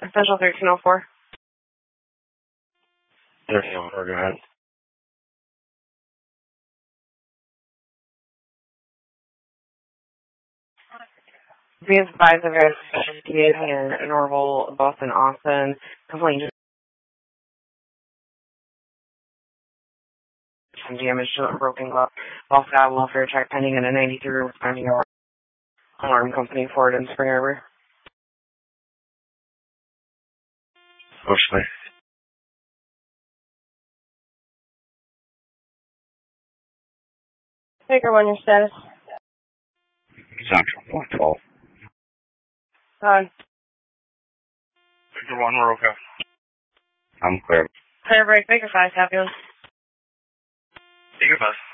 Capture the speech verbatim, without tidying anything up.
Essential thirteen oh four. thirteen oh four, go ahead. Be advised of a investigating in Norval, Boston, Austin. Complaint some damage to a broken glass. Lost got welfare check pending in a ninety-three responding alarm company Ford in Spring Arbor. Mostly. Baker one, your status? Central, one twelve. Hi. Baker one, we're okay. I'm clear. Clear break, Baker five, happy one. Baker five.